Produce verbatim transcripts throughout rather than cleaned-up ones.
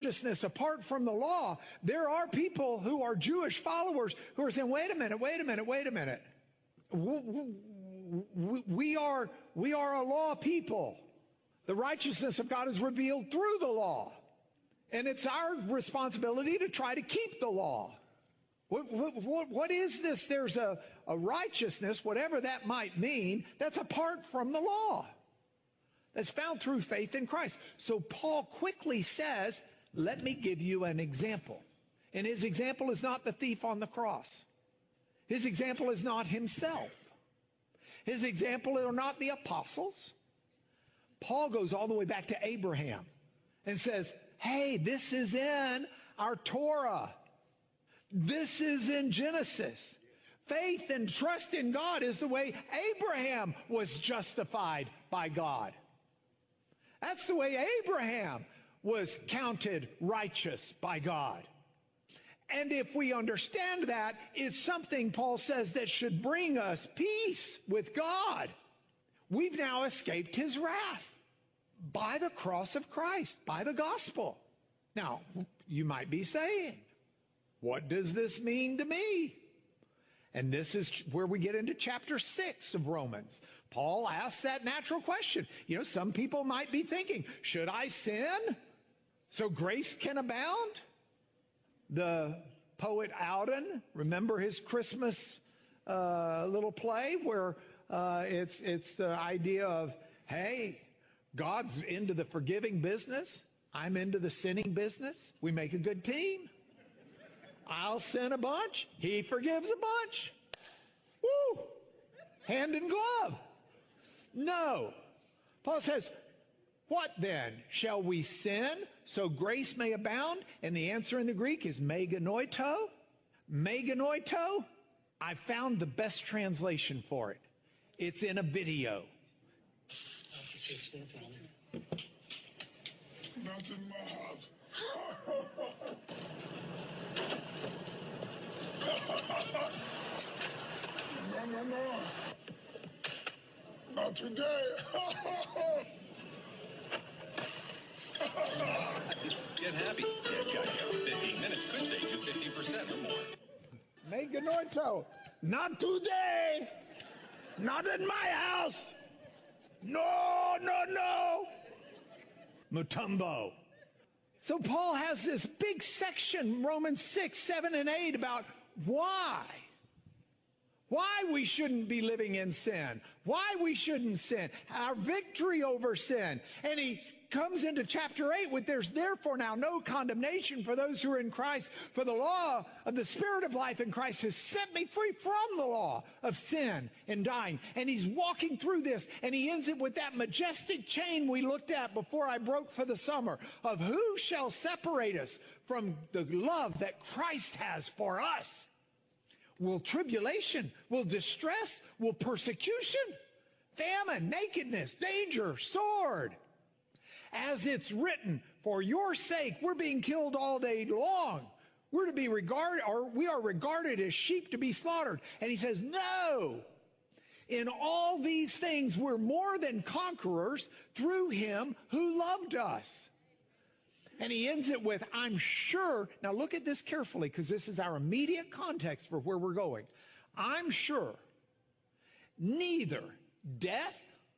righteousness apart from the law, there are people who are Jewish followers who are saying, wait a minute, wait a minute, wait a minute. We are, we are a law people. The righteousness of God is revealed through the law. And it's our responsibility to try to keep the law. What, what, what is this? There's a, a righteousness, whatever that might mean, that's apart from the law. That's found through faith in Christ. So Paul quickly says, let me give you an example. And his example is not the thief on the cross. His example is not himself. His example are not the apostles. Paul goes all the way back to Abraham and says, hey, this is in our Torah. This is in Genesis. Faith and trust in God is the way Abraham was justified by God. That's the way Abraham was counted righteous by God. And if we understand that, it's something, Paul says, that should bring us peace with God. We've now escaped his wrath by the cross of Christ, by the gospel. Now, you might be saying, what does this mean to me? And this is where we get into chapter six of Romans. Paul asks that natural question. You know, some people might be thinking, should I sin so grace can abound? The poet Auden, remember his Christmas uh, little play where uh, it's, it's the idea of, hey, God's into the forgiving business. I'm into the sinning business. We make a good team. I'll sin a bunch. He forgives a bunch. Woo! Hand in glove. No. Paul says, what then? Shall we sin so grace may abound? And the answer in the Greek is meganoito. Meganoito. I found the best translation for it. It's in a video. Not in my house. No, no, no. Not today. Get happy. Get got fifteen minutes could save you fifty percent or more. Meganoito. Not today. Not in my house. No, no, no. Mutombo. So Paul has this big section, Romans six, seven, and eight, about why. Why we shouldn't be living in sin. Why we shouldn't sin. Our victory over sin. And he comes into chapter eight with there's therefore now no condemnation for those who are in Christ. For the law of the Spirit of life in Christ has set me free from the law of sin and dying. And he's walking through this and he ends it with that majestic chain we looked at before I broke for the summer of who shall separate us from the love that Christ has for us. Will tribulation, will distress, will persecution, famine, nakedness, danger, sword. As it's written, for your sake, we're being killed all day long. We're to be regarded, or we are regarded as sheep to be slaughtered. And he says, no. In all these things, we're more than conquerors through him who loved us. And he ends it with, I'm sure, now look at this carefully because this is our immediate context for where we're going. I'm sure neither death,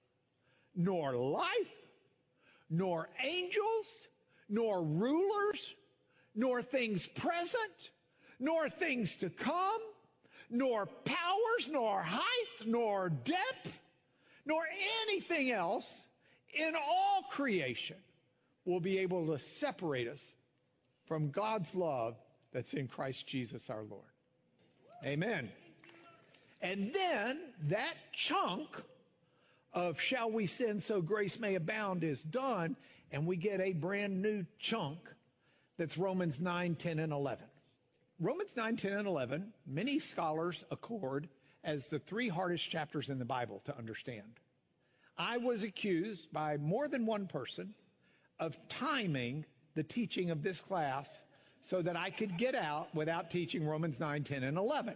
nor life, nor angels, nor rulers, nor things present, nor things to come, nor powers, nor height, nor depth, nor anything else in all creation will be able to separate us from God's love that's in Christ Jesus our Lord. Amen. And then that chunk of shall we sin so grace may abound is done, and we get a brand new chunk that's Romans nine, ten, and eleven. Romans nine, ten, and eleven, many scholars accord as the three hardest chapters in the Bible to understand. I was accused by more than one person of timing the teaching of this class so that I could get out without teaching Romans nine, ten, and eleven.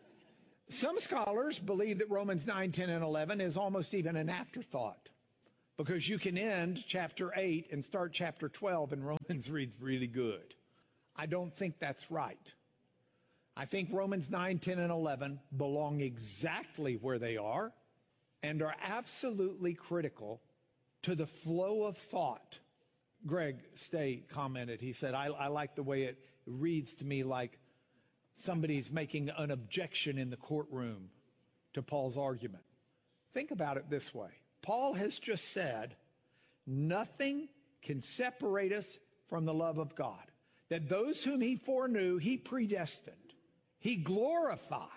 Some scholars believe that Romans nine, ten, and eleven is almost even an afterthought because you can end chapter eight and start chapter twelve and Romans reads really good. I don't think that's right. I think Romans nine, ten, and eleven belong exactly where they are and are absolutely critical to the flow of thought. Greg Stay commented, he said, I, I like the way it reads to me like somebody's making an objection in the courtroom to Paul's argument. Think about it this way. Paul has just said, nothing can separate us from the love of God. That those whom he foreknew, he predestined. He glorified.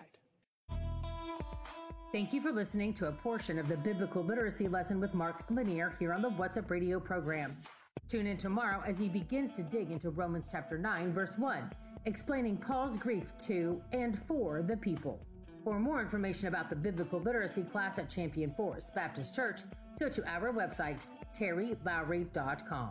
Thank you for listening to a portion of the Biblical Literacy Lesson with Mark Lanier here on the What's Up Radio program. Tune in tomorrow as he begins to dig into Romans chapter nine, verse one, explaining Paul's grief to and for the people. For more information about the Biblical Literacy class at Champion Forest Baptist Church, go to our website, terry lowry dot com.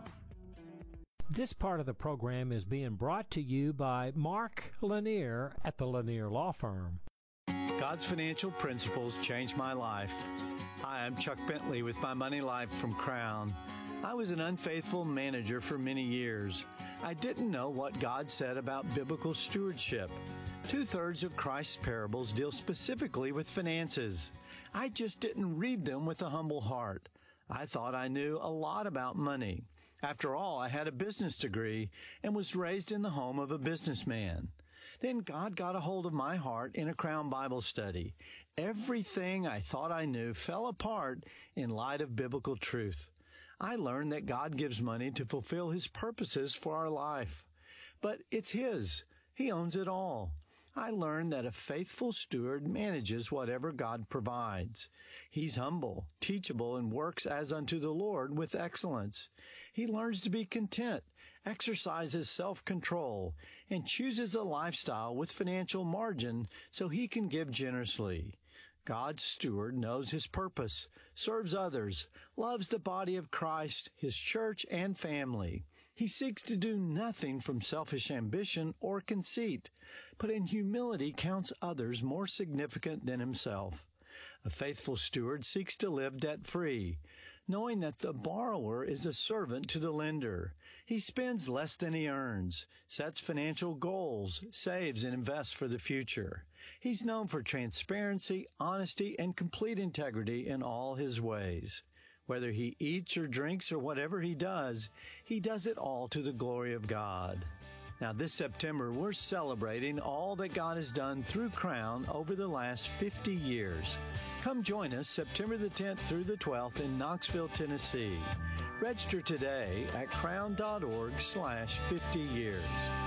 This part of the program is being brought to you by Mark Lanier at the Lanier Law Firm. God's financial principles changed my life. Hi, I'm Chuck Bentley with My Money Life from Crown. I was an unfaithful manager for many years. I didn't know what God said about biblical stewardship. Two-thirds of Christ's parables deal specifically with finances. I just didn't read them with a humble heart. I thought I knew a lot about money. After all, I had a business degree and was raised in the home of a businessman. Then God got a hold of my heart in a Crown Bible study. Everything I thought I knew fell apart in light of biblical truth. I learned that God gives money to fulfill His purposes for our life. But it's His. He owns it all. I learned that a faithful steward manages whatever God provides. He's humble, teachable, and works as unto the Lord with excellence. He learns to be content, exercises self-control, and chooses a lifestyle with financial margin so he can give generously. God's steward knows his purpose, serves others, loves the body of Christ, his church, and family. He seeks to do nothing from selfish ambition or conceit, but in humility counts others more significant than himself. A faithful steward seeks to live debt-free, knowing that the borrower is a servant to the lender. He spends less than he earns, sets financial goals, saves and invests for the future. He's known for transparency, honesty, and complete integrity in all his ways. Whether he eats or drinks or whatever he does, he does it all to the glory of God. Now, this September, we're celebrating all that God has done through Crown over the last fifty years. Come join us September the tenth through the twelfth in Knoxville, Tennessee. Register today at crown.org slash 50 years.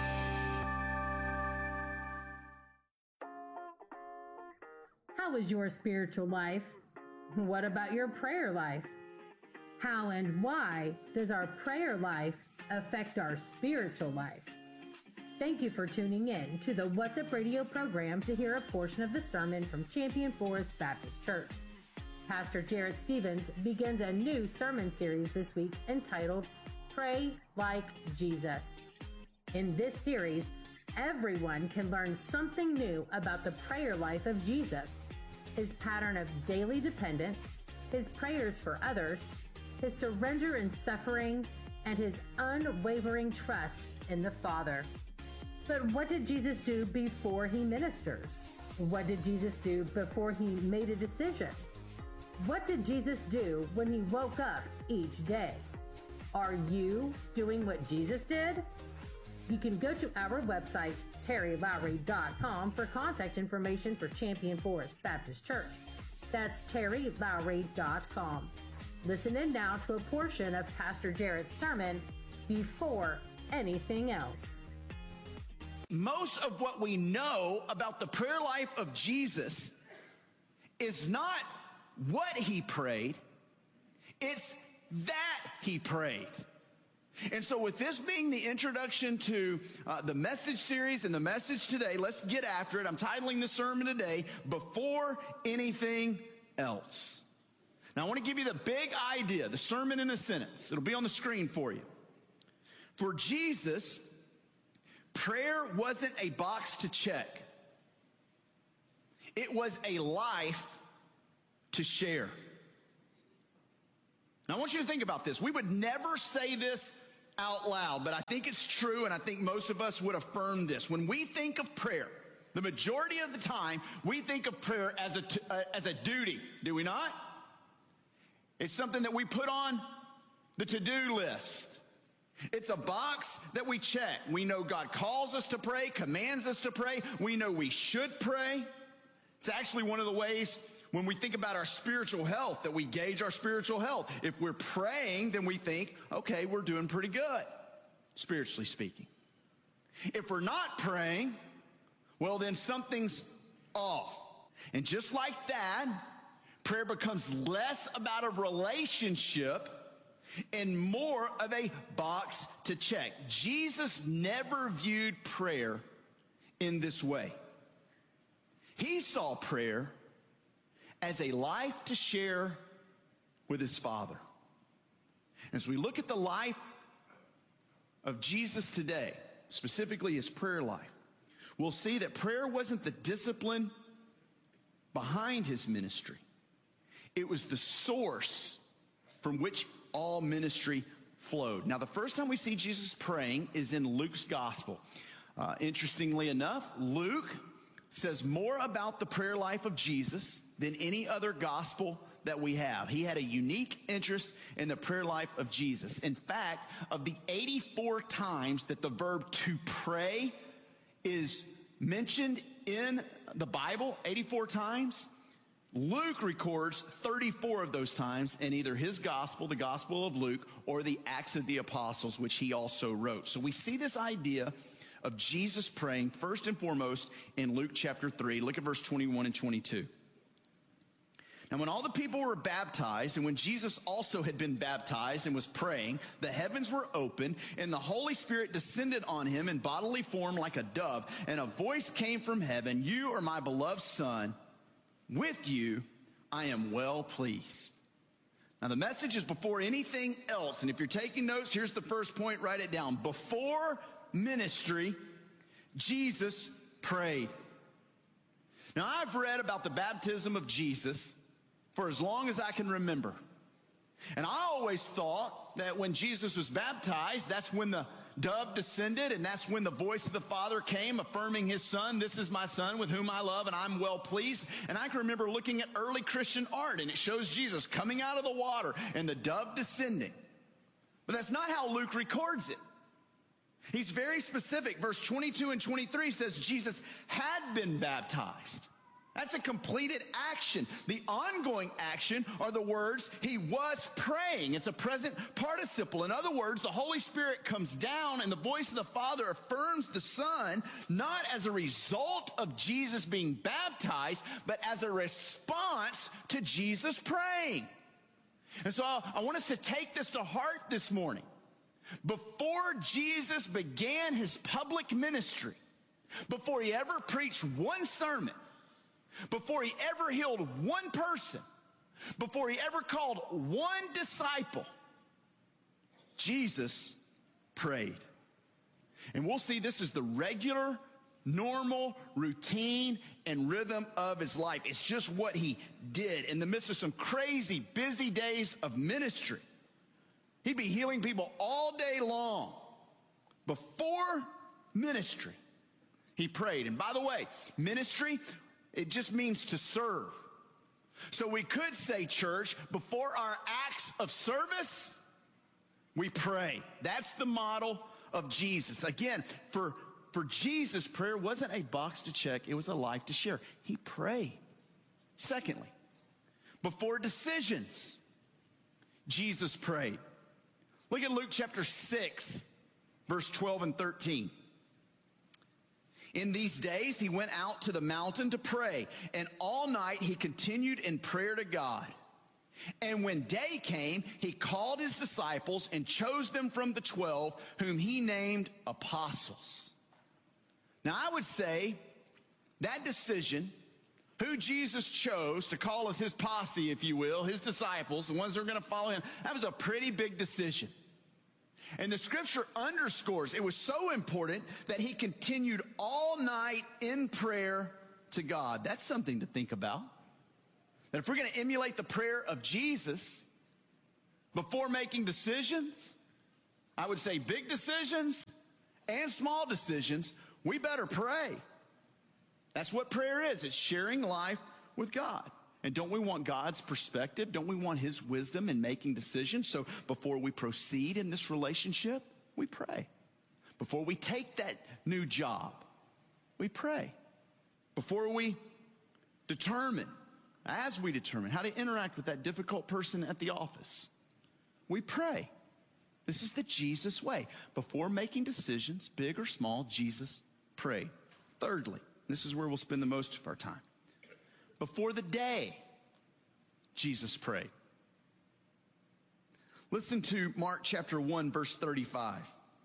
How is your spiritual life? What about your prayer life? How and why does our prayer life affect our spiritual life? Thank you for tuning in to the What's Up Radio program to hear a portion of the sermon from Champion Forest Baptist Church. Pastor Jarrett Stevens begins a new sermon series this week entitled Pray Like Jesus. In this series, everyone can learn something new about the prayer life of Jesus, his pattern of daily dependence, his prayers for others, his surrender and suffering, and his unwavering trust in the Father. But what did Jesus do before he ministered? What did Jesus do before he made a decision? What did Jesus do when he woke up each day? Are you doing what Jesus did? You can go to our website, terry lowry dot com, for contact information for Champion Forest Baptist Church. That's terry lowry dot com. Listen in now to a portion of Pastor Jarrett's sermon, Before Anything Else. Most of what we know about the prayer life of Jesus is not what he prayed, it's that he prayed. And so with this being the introduction to uh, the message series and the message today, let's get after it. I'm titling the sermon today, Before Anything Else. Now I want to give you the big idea, the sermon in a sentence. It'll be on the screen for you. For Jesus, prayer wasn't a box to check. It was a life to share. Now, I want you to think about this. We would never say this out loud, but I think it's true, and I think most of us would affirm this. When we think of prayer, the majority of the time, we think of prayer as a, t- uh, as a duty, do we not? It's something that we put on the to-do list. It's a box that we check. We know God calls us to pray, commands us to pray. We know we should pray. It's actually one of the ways when we think about our spiritual health that we gauge our spiritual health. If we're praying, then we think, okay, we're doing pretty good, spiritually speaking. If we're not praying, well, then something's off. And just like that, prayer becomes less about a relationship and more of a box to check. Jesus never viewed prayer in this way. He saw prayer as a life to share with his Father. As we look at the life of Jesus today, specifically his prayer life, we'll see that prayer wasn't the discipline behind his ministry. It was the source from which all ministry flowed. Now, the first time we see Jesus praying is in Luke's gospel. Uh, interestingly enough, Luke says more about the prayer life of Jesus than any other gospel that we have. He had a unique interest in the prayer life of Jesus. In fact, of the eighty-four times that the verb to pray is mentioned in the Bible, eighty-four times, Luke records thirty-four of those times in either his gospel, the Gospel of Luke, or the Acts of the Apostles, which he also wrote. So we see this idea of Jesus praying first and foremost in Luke chapter three. Look at verse twenty-one and twenty-two. Now, when all the people were baptized, and when Jesus also had been baptized and was praying, the heavens were opened, and the Holy Spirit descended on him in bodily form like a dove, and a voice came from heaven, "You are my beloved Son. With you I am well pleased." Now, the message is before anything else, and if you're taking notes, here's the first point, write it down. Before ministry, Jesus prayed. Now, I've read about the baptism of Jesus for as long as I can remember. And I always thought that when Jesus was baptized, that's when the dove descended, and that's when the voice of the Father came, affirming his Son, "This is my Son with whom I love, and I'm well pleased." And I can remember looking at early Christian art, and it shows Jesus coming out of the water and the dove descending. But that's not how Luke records it. He's very specific. Verse twenty-two and twenty-three says Jesus had been baptized. That's a completed action. The ongoing action are the words, "He was praying." It's a present participle. In other words, the Holy Spirit comes down and the voice of the Father affirms the Son, not as a result of Jesus being baptized, but as a response to Jesus praying. And so I, I want us to take this to heart this morning. Before Jesus began his public ministry, before he ever preached one sermon, before he ever healed one person, before he ever called one disciple, Jesus prayed. And we'll see this is the regular, normal, routine, and rhythm of his life. It's just what he did in the midst of some crazy, busy days of ministry. He'd be healing people all day long. Before ministry, he prayed. And by the way, ministry, it just means to serve. So we could say, church, before our acts of service, we pray. That's the model of Jesus. Again, for, for Jesus, prayer wasn't a box to check. It was a life to share. He prayed. Secondly, before decisions, Jesus prayed. Look at Luke chapter six, verse twelve and thirteen. In these days, he went out to the mountain to pray, and all night he continued in prayer to God. And when day came, he called his disciples and chose them from the twelve, whom he named apostles. Now, I would say that decision, who Jesus chose to call as his posse, if you will, his disciples, the ones that are going to follow him, that was a pretty big decision. And the scripture underscores it was so important that he continued all night in prayer to God. That's something to think about. That if we're going to emulate the prayer of Jesus, Before making decisions, I would say big decisions and small decisions, we better pray. That's what prayer is. It's sharing life with God. And don't we want God's perspective? Don't we want his wisdom in making decisions? So before we proceed in this relationship, we pray. Before we take that new job, we pray. Before we determine, as we determine how to interact with that difficult person at the office, we pray. This is the Jesus way. Before making decisions, big or small, Jesus prayed. Thirdly, this is where we'll spend the most of our time. Before the day, Jesus prayed. Listen to Mark chapter one, verse thirty-five.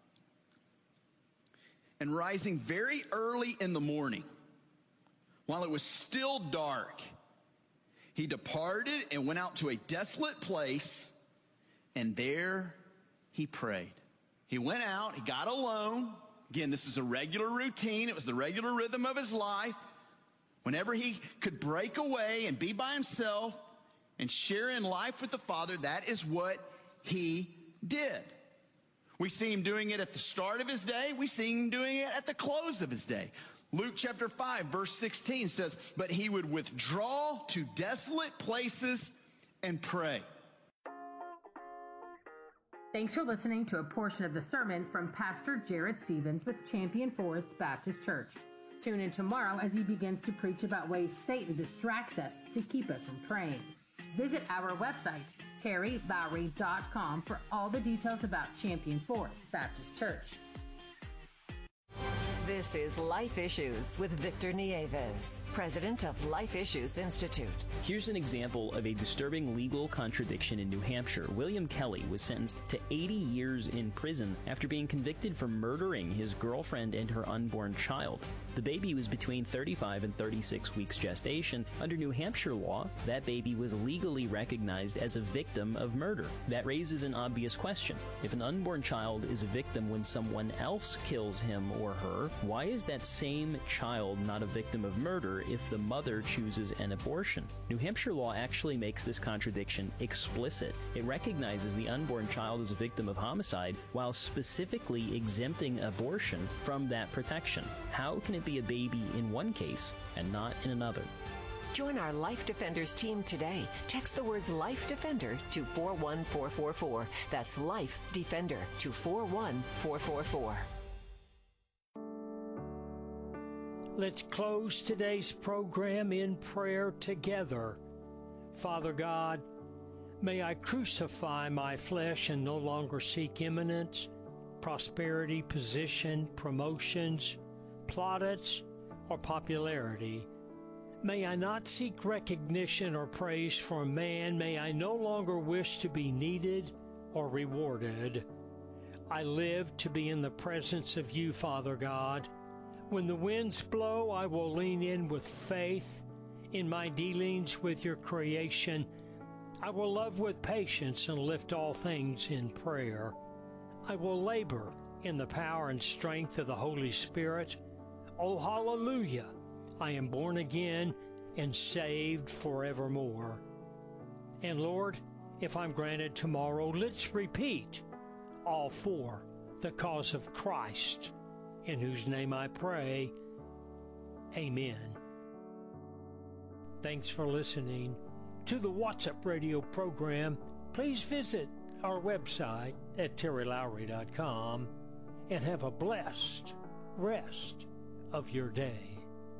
And rising very early in the morning, while it was still dark, he departed and went out to a desolate place, and there he prayed. He went out, he got alone. Again, this is a regular routine. It was the regular rhythm of his life. Whenever he could break away and be by himself and share in life with the Father, that is what he did. We see him doing it at the start of his day. We see him doing it at the close of his day. Luke chapter five, verse sixteen says, but he would withdraw to desolate places and pray. Thanks for listening to a portion of the sermon from Pastor Jared Stevens with Champion Forest Baptist Church. Tune in tomorrow as he begins to preach about ways Satan distracts us to keep us from praying. Visit our website, terry lowry dot com, for all the details about Champion Forest Baptist Church. This is Life Issues with Victor Nieves, president of Life Issues Institute. Here's an example of a disturbing legal contradiction in New Hampshire. William Kelly was sentenced to eighty years in prison after being convicted for murdering his girlfriend and her unborn child. The baby was between thirty-five and thirty-six weeks gestation. Under New Hampshire law, that baby was legally recognized as a victim of murder. That raises an obvious question. If an unborn child is a victim when someone else kills him or her, why is that same child not a victim of murder if the mother chooses an abortion? New Hampshire law actually makes this contradiction explicit. It recognizes the unborn child as a victim of homicide while specifically exempting abortion from that protection. How can it be a baby in one case and not in another? Join our Life Defenders team today. Text the words Life Defender to four one four four four. That's Life Defender to four one four four four. Let's close today's program in prayer together. Father God, may I crucify my flesh and no longer seek eminence, prosperity, position, promotions, plaudits, or popularity. May I not seek recognition or praise from man. May I no longer wish to be needed or rewarded. I live to be in the presence of you, Father God. When the winds blow, I will lean in with faith in my dealings with your creation. I will love with patience and lift all things in prayer. I will labor in the power and strength of the Holy Spirit. Oh, hallelujah! I am born again and saved forevermore. And Lord, if I'm granted tomorrow, let's repeat all for the cause of Christ, in whose name I pray. Amen. Thanks for listening to the What's Up Radio program. Please visit our website at terry lowry dot com and have a blessed rest of your day.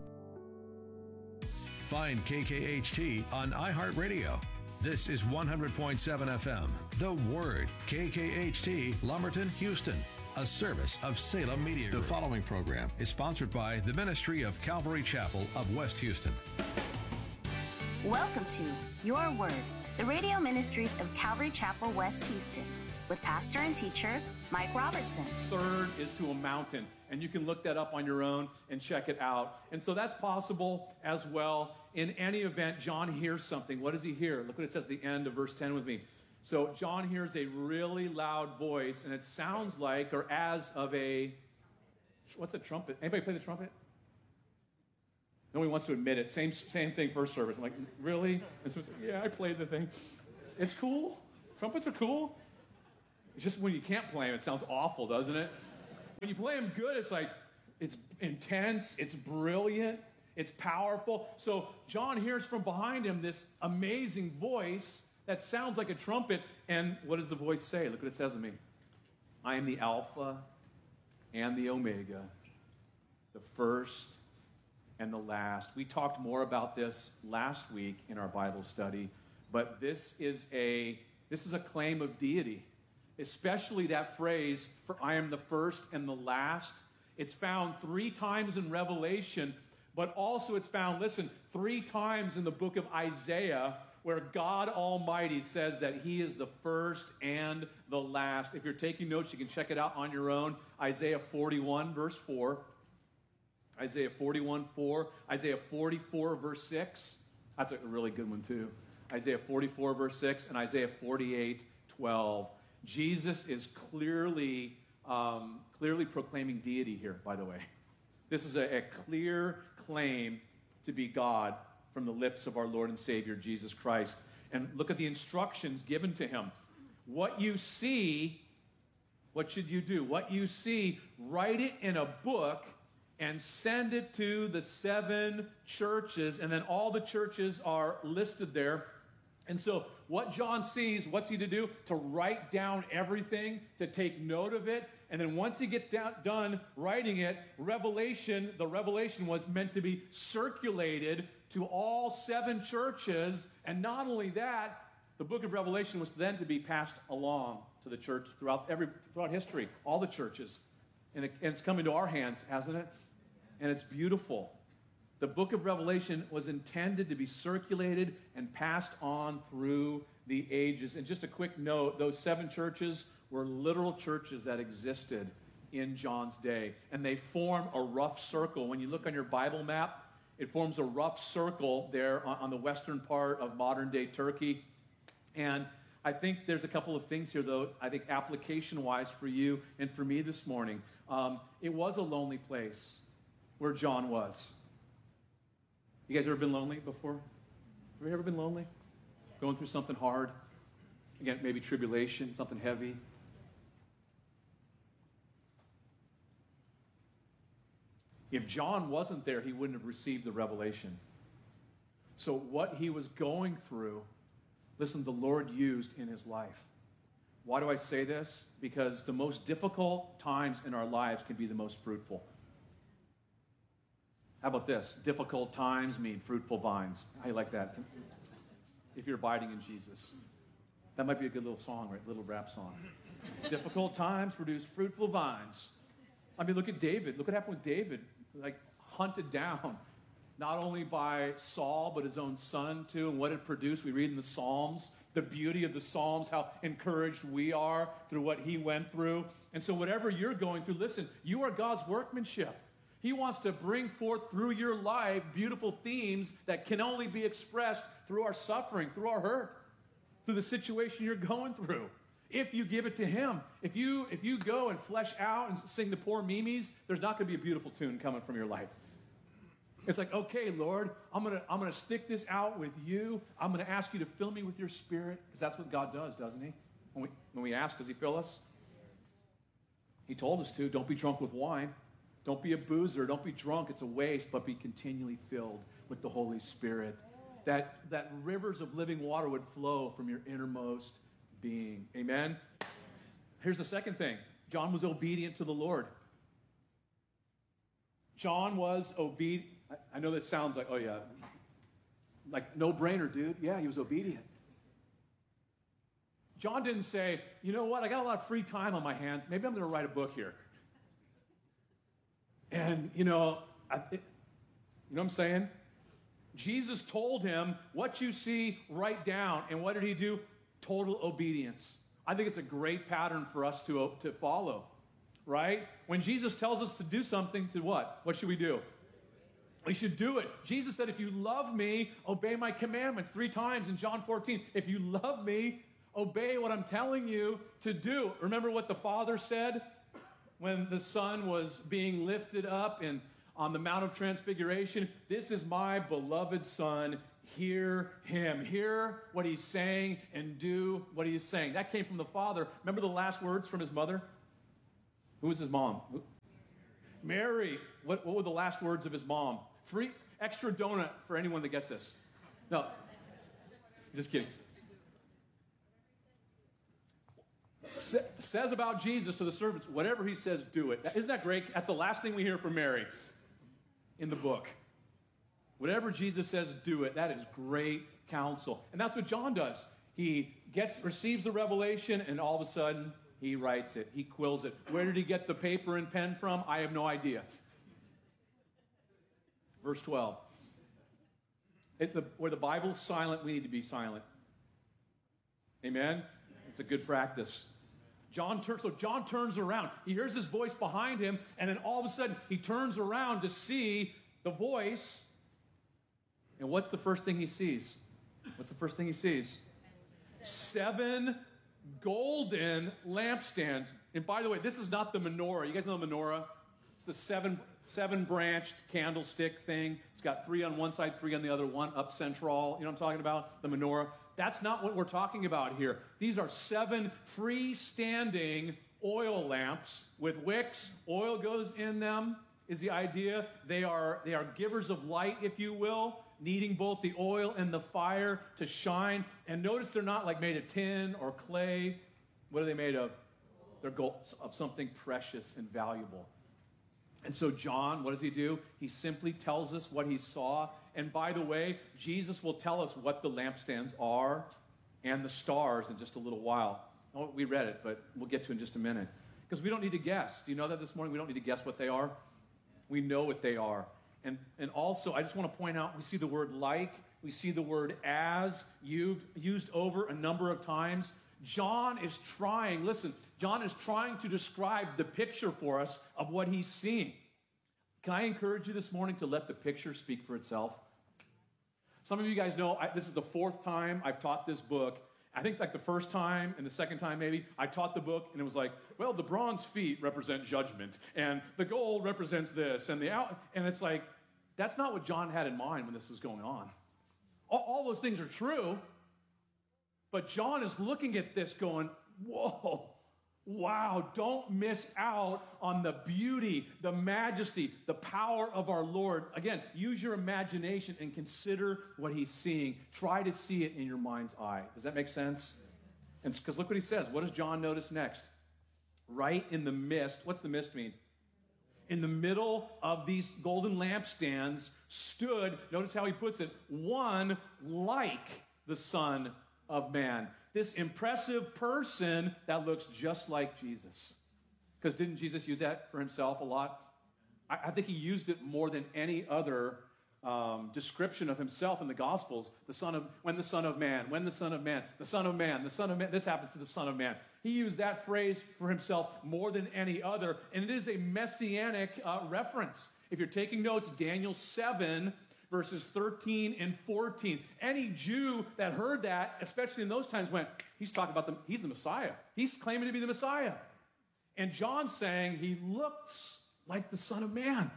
Find K K H T on iHeartRadio. This is one hundred point seven F M. The Word, K K H T, Lumberton, Houston. A service of Salem Media Group. The following program is sponsored by the Ministry of Calvary Chapel of West Houston. Welcome to Your Word, the radio ministries of Calvary Chapel, West Houston, with pastor and teacher Mike Robertson. Third is to a mountain, and you can look that up on your own and check it out. And so that's possible as well. In any event, John hears something. What does he hear? Look what it says at the end of verse ten with me. So John hears a really loud voice, and it sounds like, or as of a, what's a trumpet? Anybody play the trumpet? Nobody wants to admit it. Same same thing, first service. I'm like, really? And so, yeah, I played the thing. It's cool. Trumpets are cool. It's just when you can't play them, it sounds awful, doesn't it? When you play them good, it's like, it's intense, it's brilliant, it's powerful. So John hears from behind him this amazing voice that sounds like a trumpet. And what does the voice say? Look what it says to me. I am the Alpha and the Omega, the first and the last. We talked more about this last week in our Bible study, but this is a this is a claim of deity, especially that phrase, for I am the first and the last. It's found three times in Revelation, but also it's found, listen, three times in the book of Isaiah, where God Almighty says that he is the first and the last. If you're taking notes, you can check it out on your own. Isaiah forty-one, verse four. Isaiah forty-one, four. Isaiah forty-four, verse six. That's a really good one, too. Isaiah forty-four, verse six, and Isaiah forty-eight, twelve. Jesus is clearly, um, clearly proclaiming deity here, by the way. This is a, a clear claim to be God from the lips of our Lord and Savior, Jesus Christ. And look at the instructions given to him. What you see, what should you do? What you see, write it in a book and send it to the seven churches. And then all the churches are listed there. And so what John sees, what's he to do? To write down everything, to take note of it. And then once he gets down, done writing it, Revelation, the revelation was meant to be circulated to all seven churches. And not only that, the book of Revelation was then to be passed along to the church throughout every throughout history, all the churches. And, it, and it's come into our hands, hasn't it? And it's beautiful. The book of Revelation was intended to be circulated and passed on through the ages. And just a quick note, those seven churches were literal churches that existed in John's day. And they form a rough circle. When you look on your Bible map, it forms a rough circle there on, on the western part of modern-day Turkey. And I think there's a couple of things here, though, I think application-wise for you and for me this morning. Um, it was a lonely place where John was. You guys ever been lonely before? Have you ever been lonely? Going through something hard? Again, maybe tribulation, something heavy. If John wasn't there, he wouldn't have received the revelation. So what he was going through, listen, the Lord used in his life. Why do I say this? Because the most difficult times in our lives can be the most fruitful. How about this? Difficult times mean fruitful vines. How do you like that? If you're abiding in Jesus. That might be a good little song, right? Little rap song. Difficult times produce fruitful vines. I mean, look at David. Look what happened with David. Like, hunted down, not only by Saul, but his own son, too. And what it produced, we read in the Psalms, the beauty of the Psalms, how encouraged we are through what he went through. And so whatever you're going through, listen, you are God's workmanship. He wants to bring forth through your life beautiful themes that can only be expressed through our suffering, through our hurt, through the situation you're going through. If you give it to him, if you if you go and flesh out and sing the poor mimes, there's not going to be a beautiful tune coming from your life. It's like, okay, Lord, I'm gonna I'm gonna stick this out with you. I'm gonna ask you to fill me with your Spirit, because that's what God does, doesn't he? When we when we ask, does he fill us? He told us to. Don't be drunk with wine. Don't be a boozer. Don't be drunk. It's a waste, but be continually filled with the Holy Spirit. That, that rivers of living water would flow from your innermost being. Amen? Here's the second thing. John was obedient to the Lord. John was obedient. I, I know that sounds like, oh yeah, like no-brainer, dude. Yeah, he was obedient. John didn't say, you know what, I got a lot of free time on my hands. Maybe I'm going to write a book here. And, you know, I, it, you know what I'm saying? Jesus told him, what you see, write down. And what did he do? Total obedience. I think it's a great pattern for us to, to follow, right? When Jesus tells us to do something, to what? What should we do? We should do it. Jesus said, if you love me, obey my commandments. Three times in John fourteen. If you love me, obey what I'm telling you to do. Remember what the Father said when the Son was being lifted up in, on the Mount of Transfiguration? This is my beloved Son. hear him. Hear what he's saying and do what he is saying. That came from the Father. Remember the last words from his mother? Who was his mom? Mary. What, what were the last words of his mom? Free extra donut for anyone that gets this. No. Just kidding. Sa- says about Jesus to the servants, whatever he says, do it. Isn't that great? That's the last thing we hear from Mary in the book. Whatever Jesus says, do it. That is great counsel. And that's what John does. He gets, receives the revelation, and all of a sudden, he writes it. He quills it. Where did he get the paper and pen from? I have no idea. Verse twelve. It, the, where the Bible's silent, we need to be silent. Amen? It's a good practice. John turns, so John turns around. He hears his voice behind him, and then all of a sudden, he turns around to see the voice. And what's the first thing he sees? What's the first thing he sees? Seven golden lampstands. And by the way, this is not the menorah. You guys know the menorah? It's the seven, seven-branched candlestick thing. It's got three on one side, three on the other, one up central. You know what I'm talking about? The menorah. That's not what we're talking about here. These are seven freestanding oil lamps with wicks. Oil goes in them, is the idea. They are, they are givers of light, if you will, needing both the oil and the fire to shine. And notice they're not like made of tin or clay. What are they made of? They're gold, of something precious and valuable. And so John, what does he do? He simply tells us what he saw. And by the way, Jesus will tell us what the lampstands are and the stars in just a little while. Oh, we read it, but we'll get to it in just a minute. Because we don't need to guess. Do you know that this morning? We don't need to guess what they are. We know what they are. And, and also, I just want to point out, we see the word like, we see the word as used, used over a number of times. John is trying, listen, John is trying to describe the picture for us of what he's seeing. Can I encourage you this morning to let the picture speak for itself? Some of you guys know, I, this is the fourth time I've taught this book. I think like the first time and the second time maybe, I taught the book and it was like, well, the bronze feet represent judgment and the gold represents this and the out, and it's like, that's not what John had in mind when this was going on. All, all those things are true, but John is looking at this going, whoa, wow, don't miss out on the beauty, the majesty, the power of our Lord. Again, use your imagination and consider what he's seeing. Try to see it in your mind's eye. Does that make sense? And because look what he says. What does John notice next? Right in the midst. What's the mist mean? In the middle of these golden lampstands stood, notice how he puts it, one like the Son of Man. This impressive person that looks just like Jesus. Because didn't Jesus use that for himself a lot? I, I think he used it more than any other um, description of himself in the Gospels. The Son of, when the Son of Man, when the Son of Man, the Son of Man, the Son of Man, this happens to the Son of Man. He used that phrase for himself more than any other, and it is a messianic uh, reference. If you're taking notes, Daniel seven, verses thirteen and fourteen. Any Jew that heard that, especially in those times, went, he's talking about the, he's the Messiah. He's claiming to be the Messiah. And John's saying he looks like the Son of Man.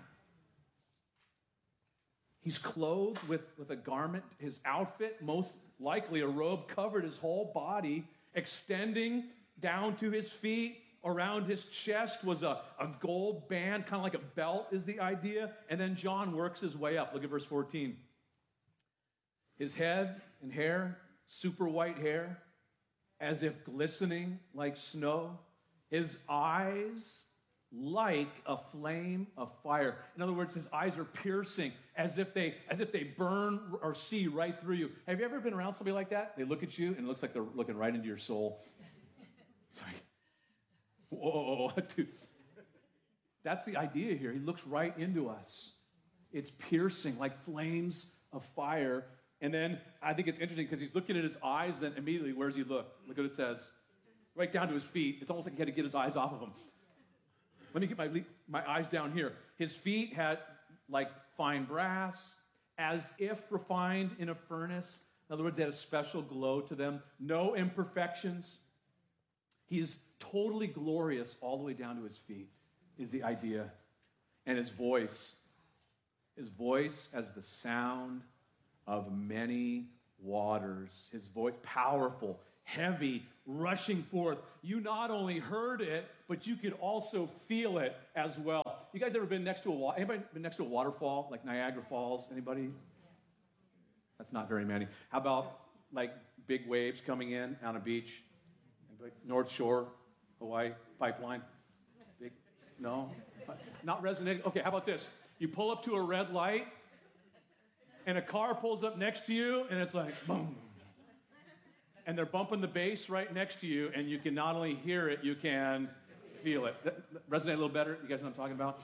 He's clothed with, with a garment. His outfit, most likely a robe, covered his whole body, extending down to his feet. Around his chest was a, a gold band, kind of like a belt is the idea. And then John works his way up. Look at verse fourteen. His head and hair, super white hair, as if glistening like snow. His eyes like a flame of fire. In other words, his eyes are piercing, as if they as if they burn or see right through you. Have you ever been around somebody like that? They look at you, and it looks like they're looking right into your soul. Sorry. Whoa, dude. That's the idea here. He looks right into us. It's piercing like flames of fire. And then I think it's interesting because he's looking at his eyes, then immediately, where does he look? Look what it says. Right down to his feet. It's almost like he had to get his eyes off of him. Let me get my, my eyes down here. His feet had like fine brass, as if refined in a furnace. In other words, they had a special glow to them. No imperfections. He's totally glorious all the way down to his feet, is the idea. And his voice, his voice as the sound of many waters. His voice, powerful, heavy, rushing forth. You not only heard it, but you could also feel it as well. You guys ever been next to a water? Anybody been next to a waterfall, like Niagara Falls? Anybody? That's not very many. How about like big waves coming in on a beach? Anybody? North Shore, Hawaii pipeline? Big? No? Not resonating? Okay, how about this? You pull up to a red light, and a car pulls up next to you, and it's like, boom. And they're bumping the bass right next to you, and you can not only hear it, you can feel it. That, that resonate a little better? You guys know what I'm talking about?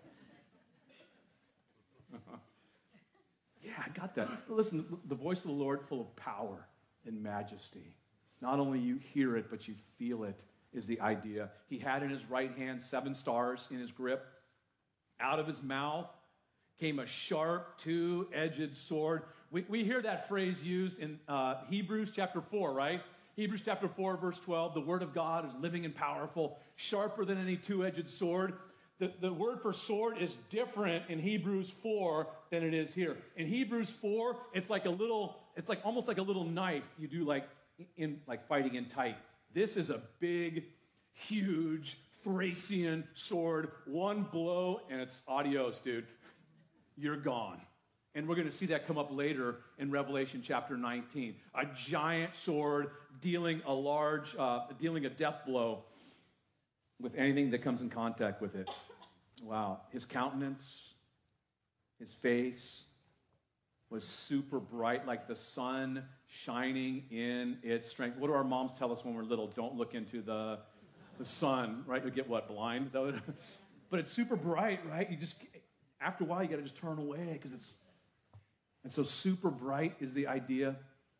Yeah, I got that. Listen, the voice of the Lord full of power and majesty. Not only you hear it, but you feel it is the idea. He had in his right hand seven stars in his grip. Out of his mouth came a sharp, two-edged sword. We, we hear that phrase used in uh, Hebrews chapter four, right? Hebrews chapter four, verse twelve, the word of God is living and powerful, sharper than any two-edged sword. The, the word for sword is different in Hebrews four than it is here. In Hebrews four, it's like a little, it's like almost like a little knife you do like in like fighting in tight. This is a big, huge Thracian sword, one blow, and it's adios, dude. You're gone. And we're going to see that come up later in Revelation chapter nineteen. A giant sword dealing a large, uh, dealing a death blow with anything that comes in contact with it. Wow. His countenance, his face was super bright, like the sun shining in its strength. What do our moms tell us when we're little? Don't look into the, the sun, right? You get what, blind? Is that what it is? But it's super bright, right? You just, after a while, you got to just turn away because it's, and so super bright is the idea.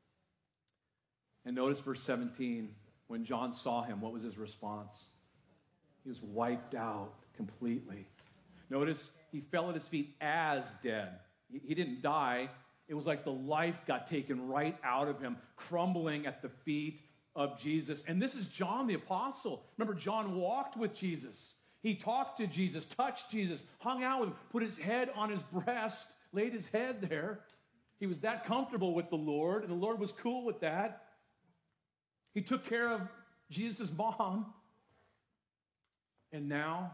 And notice verse seventeen, when John saw him, what was his response? He was wiped out completely. Notice he fell at his feet as dead. He, he didn't die. It was like the life got taken right out of him, crumbling at the feet of Jesus. And this is John the Apostle. Remember, John walked with Jesus. He talked to Jesus, touched Jesus, hung out with him, put his head on his breast, laid his head there. He was that comfortable with the Lord, and the Lord was cool with that. He took care of Jesus' mom. And now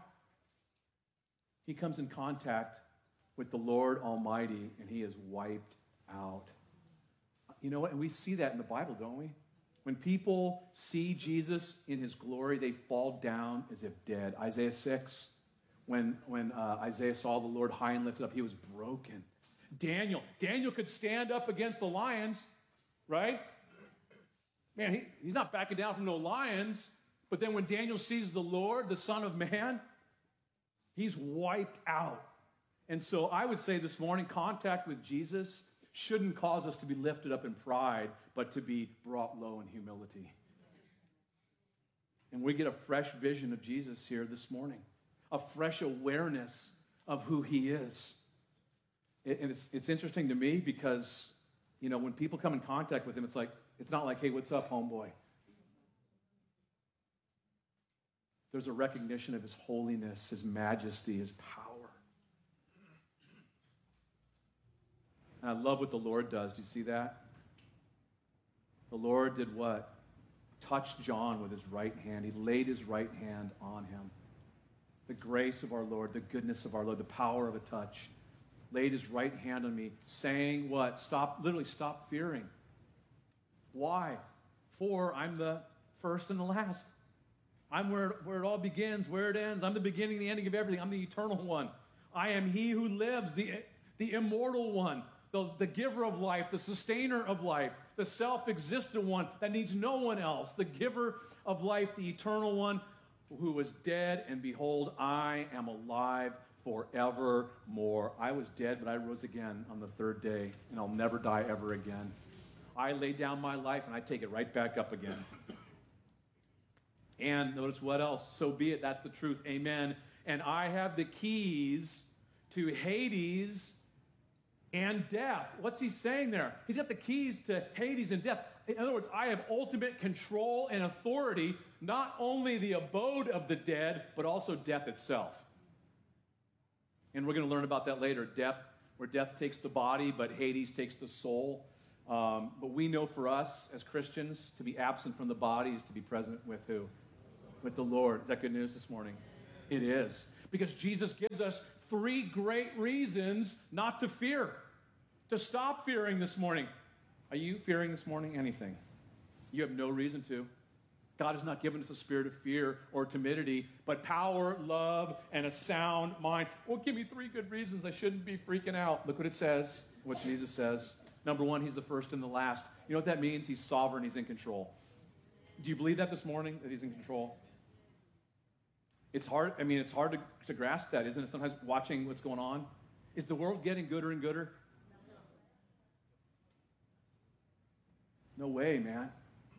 he comes in contact with the Lord Almighty, and he is wiped out. You know what? And we see that in the Bible, don't we? When people see Jesus in his glory, they fall down as if dead. Isaiah six, when, when uh, Isaiah saw the Lord high and lifted up, he was broken. Daniel, Daniel could stand up against the lions, right? Man, he, he's not backing down from no lions. But then when Daniel sees the Lord, the Son of Man, he's wiped out. And so I would say this morning, contact with Jesus shouldn't cause us to be lifted up in pride, but to be brought low in humility. And we get a fresh vision of Jesus here this morning, a fresh awareness of who he is. And it's, it's interesting to me because, you know, when people come in contact with him, it's like, it's not like, hey, what's up, homeboy? There's a recognition of his holiness, his majesty, his power. And I love what the Lord does. Do you see that? The Lord did what? Touched John with his right hand. He laid his right hand on him. The grace of our Lord, the goodness of our Lord, the power of a touch. Laid his right hand on me, saying what? Stop, literally stop fearing. Why? For I'm the first and the last. I'm where, where it all begins, where it ends. I'm the beginning, the ending of everything. I'm the eternal one. I am he who lives, the, the immortal one, the, the giver of life, the sustainer of life, the self-existent one that needs no one else, the giver of life, the eternal one who was dead, and behold, I am alive forevermore. I was dead, but I rose again on the third day, and I'll never die ever again. I lay down my life, and I take it right back up again. And notice what else? So be it. That's the truth. Amen. And I have the keys to Hades and death. What's he saying there? He's got the keys to Hades and death. In other words, I have ultimate control and authority, not only the abode of the dead, but also death itself. And we're going to learn about that later. Death where death takes the body, but Hades takes the soul. Um, but we know for us as Christians, to be absent from the body is to be present with who? With the Lord. Is that good news this morning? It is. Because Jesus gives us three great reasons not to fear, to stop fearing this morning. Are you fearing this morning anything? You have no reason to. God has not given us a spirit of fear or timidity, but power, love, and a sound mind. Well, give me three good reasons I shouldn't be freaking out. Look what it says, what Jesus says. Number one, he's the first and the last. You know what that means? He's sovereign, he's in control. Do you believe that this morning, that he's in control? It's hard, I mean, it's hard to, to grasp that, isn't it? Sometimes watching what's going on. Is the world getting gooder and gooder? No way, man.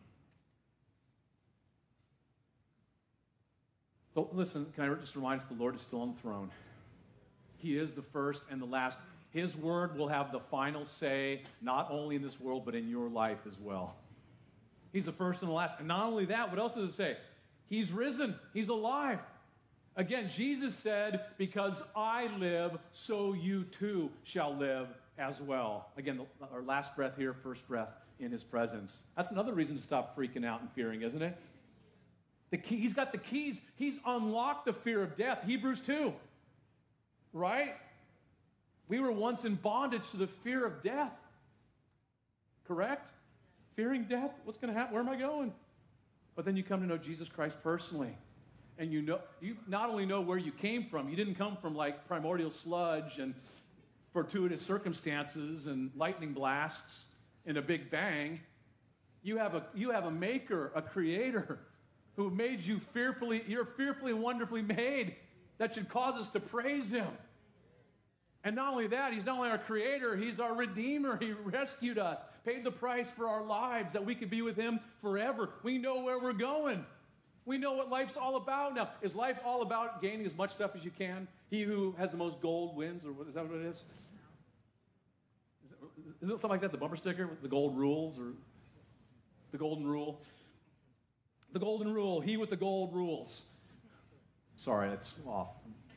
But listen, can I just remind us the Lord is still on the throne. He is the first and the last. His word will have the final say, not only in this world, but in your life as well. He's the first and the last. And not only that, what else does it say? He's risen. He's alive. Again, Jesus said, because I live, so you too shall live as well. Again, our last breath here, first breath in his presence. That's another reason to stop freaking out and fearing, isn't it? The key, he's got the keys. He's unlocked the fear of death. Hebrews two, right? We were once in bondage to the fear of death. Correct? Fearing death. What's going to happen? Where am I going? But then you come to know Jesus Christ personally. And you know, you not only know where you came from, you didn't come from like primordial sludge and fortuitous circumstances and lightning blasts and a big bang. You have a, you have a maker, a creator, who made you fearfully, you're fearfully and wonderfully made. That should cause us to praise him. And not only that, he's not only our creator, he's our redeemer. He rescued us, paid the price for our lives that we could be with him forever. We know where we're going. We know what life's all about. Now, is life all about gaining as much stuff as you can? He who has the most gold wins, or what, is that what it is? Is it, is it something like that, the bumper sticker, with the gold rules, or the golden rule? The golden rule, he with the gold rules. Sorry, that's off.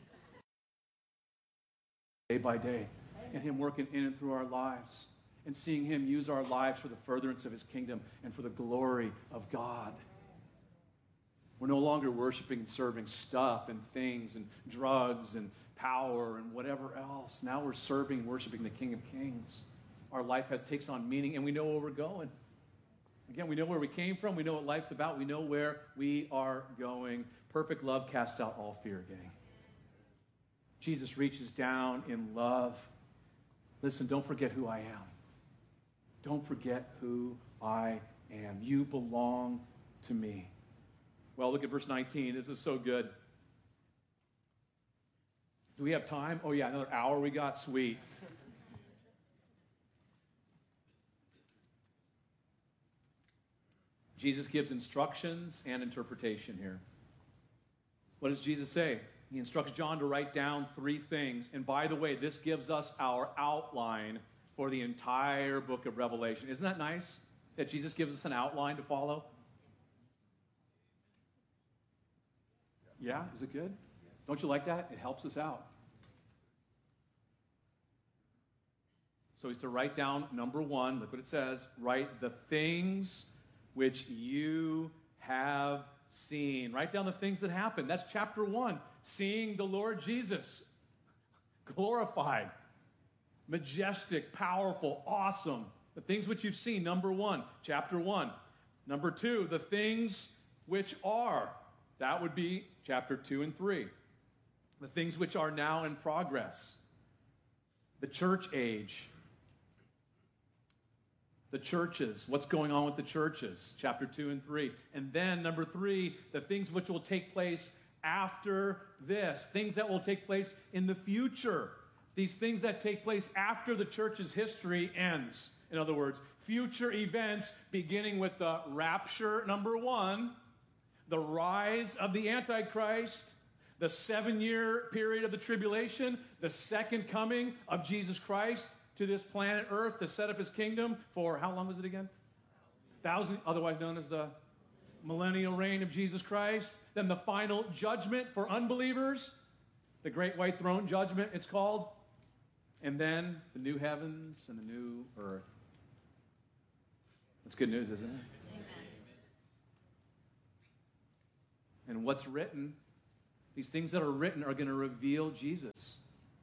Day by day, and him working in and through our lives, and seeing him use our lives for the furtherance of his kingdom and for the glory of God. We're no longer worshiping and serving stuff and things and drugs and power and whatever else. Now we're serving and worshiping the King of Kings. Our life has takes on meaning, and we know where we're going. Again, we know where we came from. We know what life's about. We know where we are going. Perfect love casts out all fear, gang. Jesus reaches down in love. Listen, don't forget who I am. Don't forget who I am. You belong to me. Well, look at verse nineteen. This is so good. Do we have time? Oh, yeah, another hour we got? Sweet. Jesus gives instructions and interpretation here. What does Jesus say? He instructs John to write down three things. And by the way, this gives us our outline for the entire book of Revelation. Isn't that nice that Jesus gives us an outline to follow? Yeah, is it good? Don't you like that? It helps us out. So he's to write down, number one, look what it says, write the things which you have seen. Write down the things that happened. That's chapter one. Seeing the Lord Jesus. Glorified. Majestic, powerful, awesome. The things which you've seen, number one, chapter one. Number two, the things which are. That would be chapter two and three. The things which are now in progress. The church age. The churches, what's going on with the churches, chapter two and three. And then number three, the things which will take place after this, things that will take place in the future. These things that take place after the church's history ends. In other words, future events beginning with the rapture, number one, the rise of the Antichrist, the seven-year period of the tribulation, the second coming of Jesus Christ to this planet Earth to set up his kingdom for, how long was it again? Thousand, otherwise known as the millennial reign of Jesus Christ. Then the final judgment for unbelievers, the great white throne judgment, it's called. And then the new heavens and the new earth. That's good news, isn't it? Amen. And what's written, these things that are written are going to reveal Jesus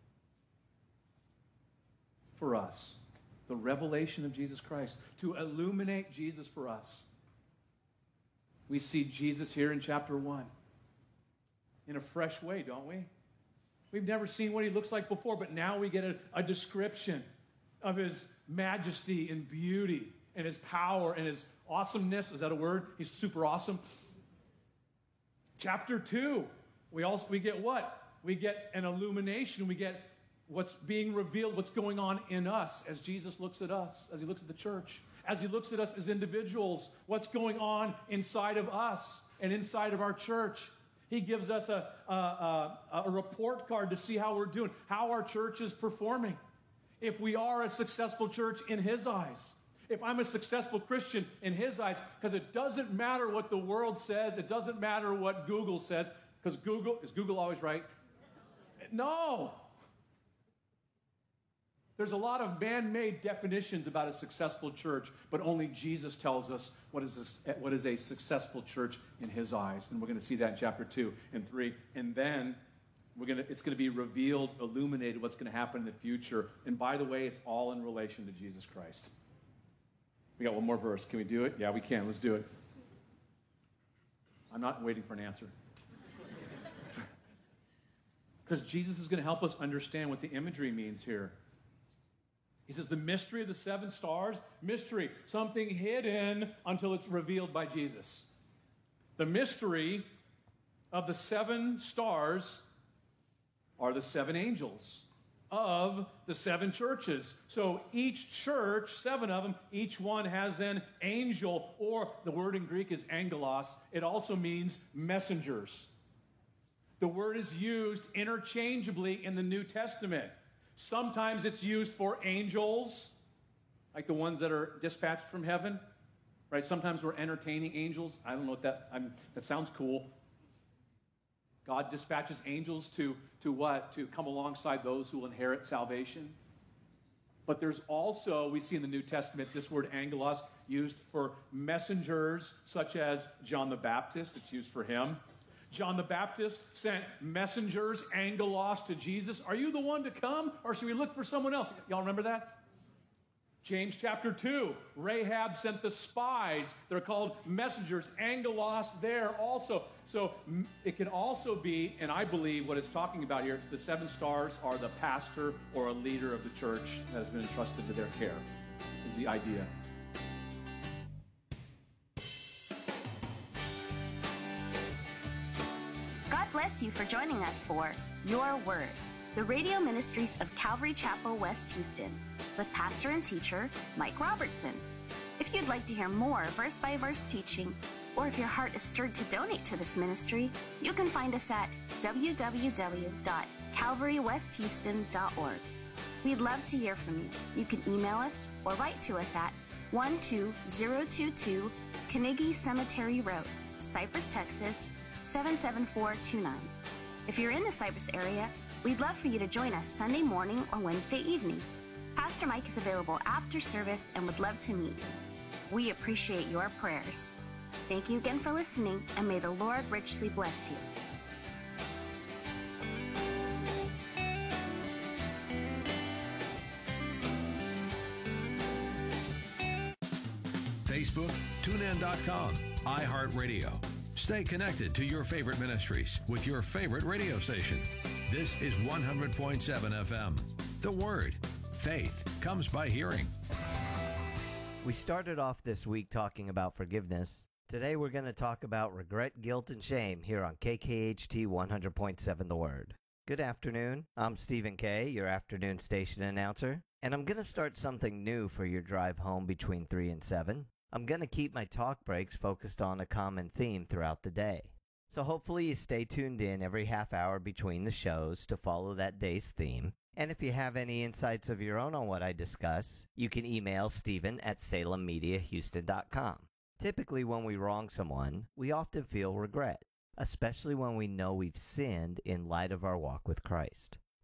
for us. The revelation of Jesus Christ, to illuminate Jesus for us. We see Jesus here in chapter one in a fresh way, don't we? We've never seen what he looks like before, but now we get a, a description of his majesty and beauty and his power and his awesomeness. Is that a word? He's super awesome. Chapter two, we also we get what? We get an illumination. We get what's being revealed, what's going on in us as Jesus looks at us, as he looks at the church, as he looks at us as individuals, what's going on inside of us and inside of our church. He gives us a, a, a, a report card to see how we're doing, how our church is performing. If we are a successful church in his eyes, if I'm a successful Christian in his eyes, because it doesn't matter what the world says, it doesn't matter what Google says, because Google, is Google always right? No. There's a lot of man-made definitions about a successful church, but only Jesus tells us what is a, what is a successful church in his eyes. And we're going to see that in chapter two and three. And then we're going to, it's going to be revealed, illuminated what's going to happen in the future. And by the way, it's all in relation to Jesus Christ. We got one more verse. Can we do it? Yeah, we can. Let's do it. I'm not waiting for an answer. Because Jesus is going to help us understand what the imagery means here. He says the mystery of the seven stars, mystery, something hidden until it's revealed by Jesus. The mystery of the seven stars are the seven angels of the seven churches. So each church, seven of them, each one has an angel, or the word in Greek is angelos. It also means messengers. The word is used interchangeably in the New Testament. Sometimes it's used for angels, like the ones that are dispatched from heaven, right? Sometimes we're entertaining angels. I don't know what that, I'm, that sounds cool. God dispatches angels to, to what? To come alongside those who will inherit salvation. But there's also, we see in the New Testament, this word angelos used for messengers, such as John the Baptist. It's used for him. John the Baptist sent messengers, angelos, to Jesus. Are you the one to come, or should we look for someone else? Y'all remember that? James chapter two, Rahab sent the spies. They're called messengers, angelos there also. So it can also be, and I believe what it's talking about here, it's the seven stars are the pastor or a leader of the church that has been entrusted to their care, is the idea. Bless you for joining us for Your Word, the radio ministries of Calvary Chapel, West Houston, with pastor and teacher Mike Robertson. If you'd like to hear more verse-by-verse teaching, or if your heart is stirred to donate to this ministry, you can find us at w w w dot calvary west houston dot org. We'd love to hear from you. You can email us or write to us at one two zero two two Carnegie Cemetery Road, Cypress, Texas, seven seven four two nine. If you're in the Cypress area, we'd love for you to join us Sunday morning or Wednesday evening. Pastor Mike is available after service and would love to meet you. We appreciate your prayers. Thank you again for listening, and may the Lord richly bless you. Facebook, tune in dot com, iHeartRadio. Stay connected to your favorite ministries with your favorite radio station. This is one hundred point seven F M. The Word. Faith comes by hearing. We started off this week talking about forgiveness. Today we're going to talk about regret, guilt, and shame here on K K H T one hundred point seven The Word. Good afternoon. I'm Stephen Kay, your afternoon station announcer, and I'm going to start something new for your drive home between three and seven. I'm going to keep my talk breaks focused on a common theme throughout the day. So hopefully you stay tuned in every half hour between the shows to follow that day's theme. And if you have any insights of your own on what I discuss, you can email Stephen at salem media houston dot com. Typically when we wrong someone, we often feel regret, especially when we know we've sinned in light of our walk with Christ.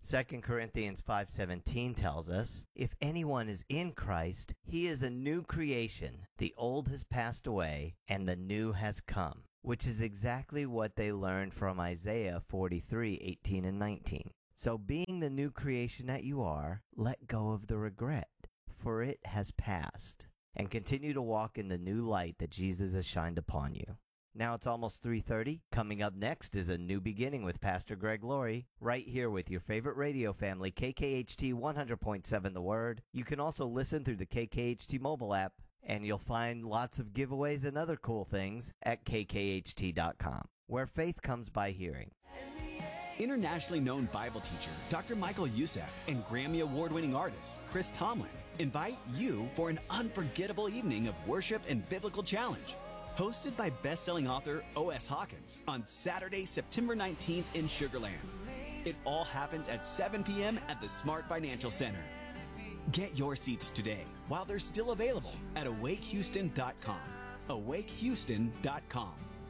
Second Corinthians five seventeen tells us, if anyone is in Christ, he is a new creation. The old has passed away, and the new has come, which is exactly what they learned from Isaiah forty-three eighteen and nineteen. So being the new creation that you are, let go of the regret, for it has passed, and continue to walk in the new light that Jesus has shined upon you. Now it's almost three thirty. Coming up next is A New Beginning with Pastor Greg Laurie, right here with your favorite radio family, K K H T one hundred point seven The Word. You can also listen through the K K H T mobile app, and you'll find lots of giveaways and other cool things at K K H T dot com, where faith comes by hearing. Internationally known Bible teacher Doctor Michael Youssef and Grammy Award-winning artist Chris Tomlin invite you for an unforgettable evening of worship and biblical challenge. Hosted by best-selling author O S Hawkins on Saturday, September nineteenth in Sugar Land. It all happens at seven p.m. at the Smart Financial Center. Get your seats today while they're still available at awake houston dot com. awake houston dot com.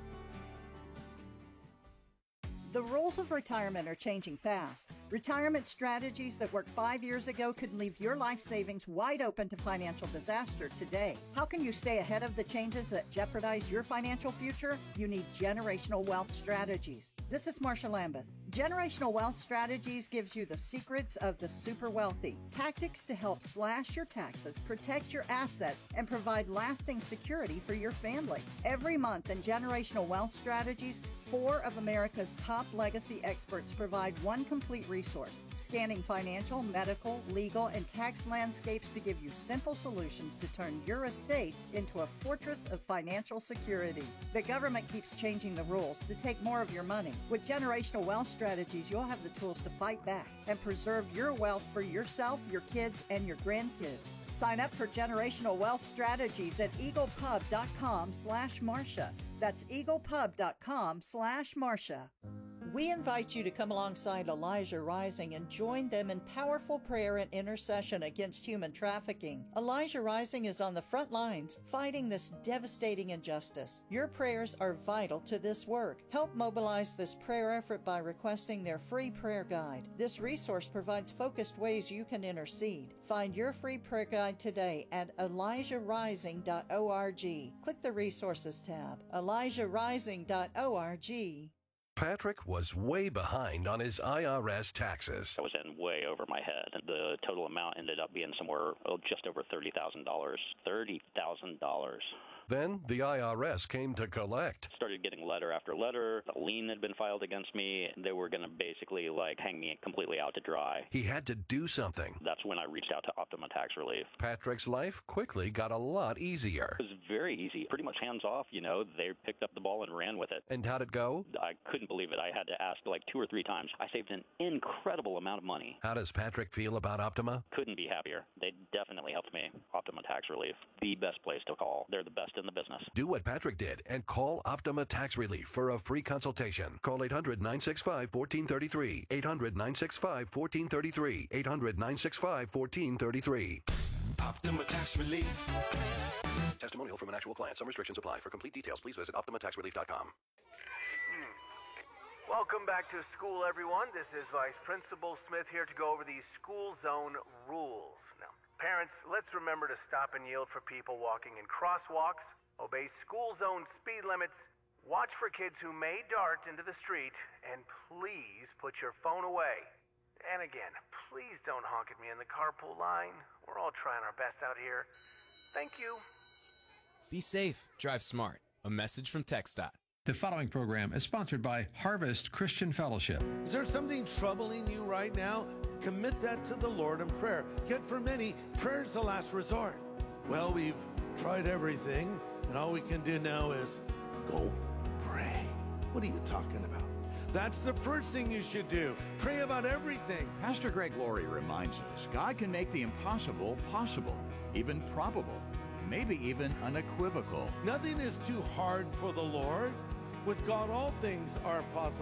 The rules of retirement are changing fast. Retirement strategies that worked five years ago could leave your life savings wide open to financial disaster today. How can you stay ahead of the changes that jeopardize your financial future? You need Generational Wealth Strategies. This is Marsha Lambeth. Generational Wealth Strategies gives you the secrets of the super wealthy, tactics to help slash your taxes, protect your assets, and provide lasting security for your family. Every month in Generational Wealth Strategies, four of America's top legacy experts provide one complete resource, scanning financial, medical, legal, and tax landscapes to give you simple solutions to turn your estate into a fortress of financial security. The government keeps changing the rules to take more of your money. With Generational Wealth Strategies, you'll have the tools to fight back and preserve your wealth for yourself, your kids, and your grandkids. Sign up for Generational Wealth Strategies at eaglepub.com slash Marsha. That's eaglepub.com slash Marsha. We invite you to come alongside Elijah Rising and join them in powerful prayer and intercession against human trafficking. Elijah Rising is on the front lines fighting this devastating injustice. Your prayers are vital to this work. Help mobilize this prayer effort by requesting their free prayer guide. This resource provides focused ways you can intercede. Find your free prayer guide today at elijah rising dot org. Click the Resources tab. elijah rising dot org. Patrick was way behind on his I R S taxes. I was in way over my head. The total amount ended up being somewhere oh, just over thirty thousand dollars. thirty thousand dollars. Then the I R S came to collect. Started getting letter after letter. A lien had been filed against me. They were going to basically like hang me completely out to dry. He had to do something. That's when I reached out to Optima Tax Relief. Patrick's life quickly got a lot easier. It was very easy. Pretty much hands off, you know. They picked up the ball and ran with it. And how'd it go? I couldn't believe it. I had to ask like two or three times. I saved an incredible amount of money. How does Patrick feel about Optima? Couldn't be happier. They definitely helped me. Optima Tax Relief. The best place to call. They're the best in the business. Do what Patrick did and call Optima Tax Relief for a free consultation. Call eight hundred nine six five one four three three. eight hundred nine six five one four three three. eight hundred nine six five one four three three. Optima Tax Relief. Testimonial from an actual client. Some restrictions apply. For complete details, please visit optima tax relief dot com. Welcome back to school, everyone. This is Vice Principal Smith here to go over these school zone rules. Now, parents, let's remember to stop and yield for people walking in crosswalks, obey school zone speed limits, watch for kids who may dart into the street, and please put your phone away. And again, please don't honk at me in the carpool line. We're all trying our best out here. Thank you. Be safe. Drive smart. A message from TxDOT. The following program is sponsored by Harvest Christian Fellowship. Is there something troubling you right now? Commit that to the Lord in prayer. Yet for many, prayer is the last resort. Well, we've tried everything, and all we can do now is go pray. What are you talking about? That's the first thing you should do. Pray about everything. Pastor Greg Laurie reminds us God can make the impossible possible, even probable, maybe even unequivocal. Nothing is too hard for the Lord. With God, all things are possible.